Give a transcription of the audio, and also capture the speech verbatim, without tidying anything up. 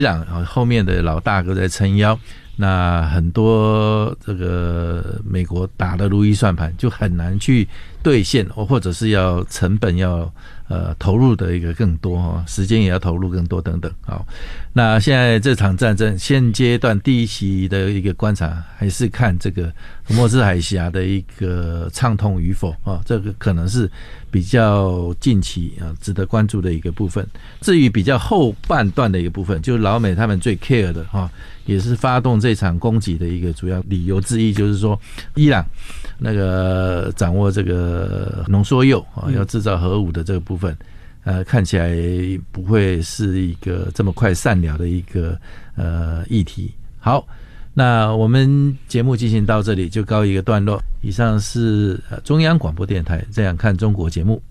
朗后面的老大哥在撑腰，那很多这个美国打的如意算盘就很难去兑现，或者是要成本要呃投入的一个更多哦，时间也要投入更多等等。好，那现在这场战争现阶段第一期的一个观察还是看这个荷默斯海峡的一个畅通与否啊，这个可能是比较近期啊值得关注的一个部分。至于比较后半段的一个部分，就是老美他们最 care 的哈，也是发动这场攻击的一个主要理由之一，就是说伊朗那个掌握这个浓缩铀啊，要制造核武的这个部分，呃，看起来不会是一个这么快散了的一个呃议题。好，那我们节目进行到这里就告一个段落。以上是中央广播电台《这样看中国》节目。